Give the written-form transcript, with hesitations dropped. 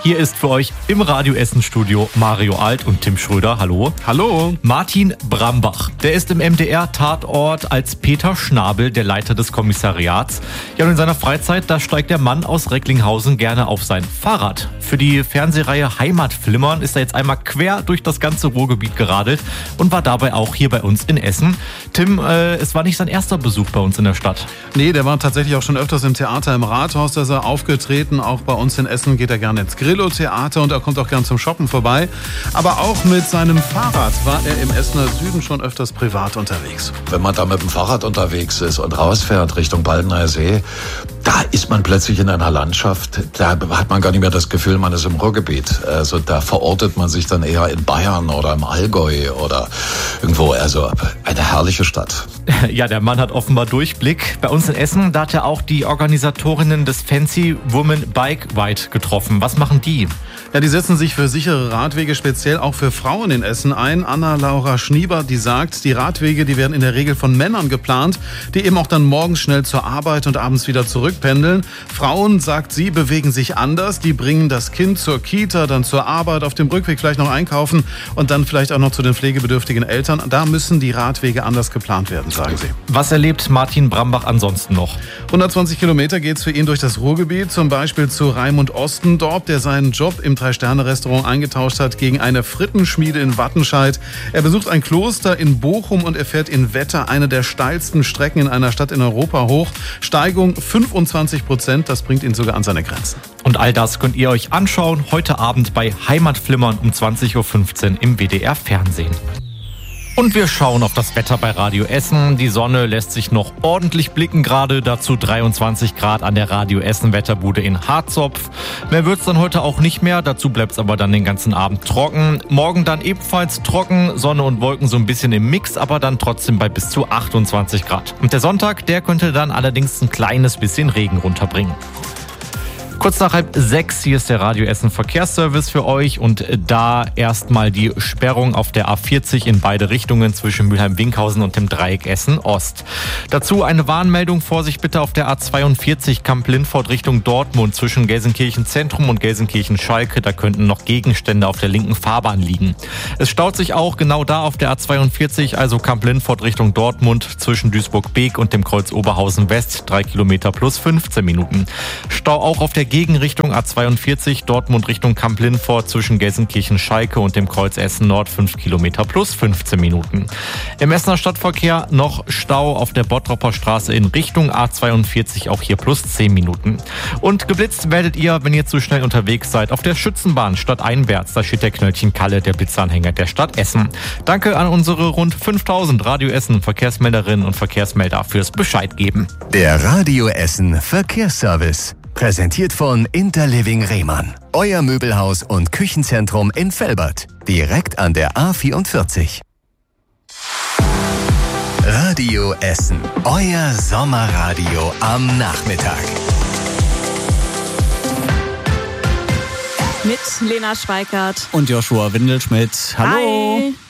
Hier ist für euch im Radio Essen Studio Mario Alt und Tim Schröder. Hallo. Hallo. Martin Brambach, der ist im MDR-Tatort als Peter Schnabel, der Leiter des Kommissariats. Ja, und in seiner Freizeit, da steigt der Mann aus Recklinghausen gerne auf sein Fahrrad. Für die Fernsehreihe Heimatflimmern ist er jetzt einmal quer durch das ganze Ruhrgebiet geradelt und war dabei auch hier bei uns in Essen. Tim, es war nicht sein erster Besuch bei uns in der Stadt. Nee, der war tatsächlich auch schon öfters im Theater im Rathaus, da ist er aufgetreten. Auch bei uns in Essen geht er gerne ins Grillo-Theater und er kommt auch gern zum Shoppen vorbei. Aber auch mit seinem Fahrrad war er im Essener Süden schon öfters privat unterwegs. Wenn man da mit dem Fahrrad unterwegs ist und rausfährt Richtung Baldener See, da ist man plötzlich in einer Landschaft, da hat man gar nicht mehr das Gefühl, man ist im Ruhrgebiet. Also da verortet man sich dann eher in Bayern oder im Allgäu oder irgendwo. Also eine herrliche Stadt. Ja, der Mann hat offenbar Durchblick. Bei uns in Essen, da hat er auch die Organisatorinnen des Fancy Women Bike Ride getroffen. Was machen die? Ja, die setzen sich für sichere Radwege speziell auch für Frauen in Essen ein. Anna-Laura Schnieber, die sagt, die Radwege, die werden in der Regel von Männern geplant, die eben auch dann morgens schnell zur Arbeit und abends wieder zurückpendeln. Frauen, sagt sie, bewegen sich anders. Die bringen das Kind zur Kita, dann zur Arbeit, auf dem Rückweg vielleicht noch einkaufen und dann vielleicht auch noch zu den pflegebedürftigen Eltern. Da müssen die Radwege anders geplant werden, sagen sie. Was erlebt Martin Brambach ansonsten noch? 120 Kilometer geht's für ihn durch das Ruhrgebiet, zum Beispiel zu Raimund Ostendorp, der seinen Job im 3-Sterne-Restaurant eingetauscht hat gegen eine Frittenschmiede in Wattenscheid. Er besucht ein Kloster in Bochum und er fährt in Wetter eine der steilsten Strecken in einer Stadt in Europa hoch. Steigung 25%, das bringt ihn sogar an seine Grenzen. Und all das könnt ihr euch anschauen heute Abend bei Heimatflimmern um 20.15 Uhr im WDR Fernsehen. Und wir schauen auf das Wetter bei Radio Essen. Die Sonne lässt sich noch ordentlich blicken gerade. Dazu 23 Grad an der Radio Essen Wetterbude in Harzopf. Mehr wird's dann heute auch nicht mehr. Dazu bleibt's aber dann den ganzen Abend trocken. Morgen dann ebenfalls trocken. Sonne und Wolken so ein bisschen im Mix, aber dann trotzdem bei bis zu 28 Grad. Und der Sonntag, der könnte dann allerdings ein kleines bisschen Regen runterbringen. Kurz nach 5:30, hier ist der Radio Essen Verkehrsservice für euch und da erstmal die Sperrung auf der A40 in beide Richtungen zwischen Mülheim-Winkhausen und dem Dreieck Essen-Ost. Dazu eine Warnmeldung, Vorsicht bitte auf der A42 Kamp-Lindfort Richtung Dortmund zwischen Gelsenkirchen-Zentrum und Gelsenkirchen-Schalke. Da könnten noch Gegenstände auf der linken Fahrbahn liegen. Es staut sich auch genau da auf der A42, also Kamp-Lindfort Richtung Dortmund zwischen Duisburg-Beek und dem Kreuz Oberhausen-West, 3 Kilometer plus 15 Minuten. Stau auch auf der Gegenrichtung A42 Dortmund Richtung Kamp-Lindfort zwischen Gelsenkirchen-Schalke und dem Kreuz Essen-Nord 5 Kilometer plus 15 Minuten. Im Essener Stadtverkehr noch Stau auf der Bottropper Straße in Richtung A42, auch hier plus 10 Minuten. Und geblitzt werdet ihr, wenn ihr zu schnell unterwegs seid, auf der Schützenbahn stadteinwärts. Da steht der Knöllchen Kalle, der Blitzanhänger der Stadt Essen. Danke an unsere rund 5000 Radio Essen Verkehrsmelderinnen und Verkehrsmelder fürs Bescheid geben. Der Radio Essen Verkehrsservice. Präsentiert von Interliving Rehmann. Euer Möbelhaus und Küchenzentrum in Velbert. Direkt an der A44. Radio Essen. Euer Sommerradio am Nachmittag. Mit Lena Schweikart und Joshua Windelschmidt. Hallo. Hi.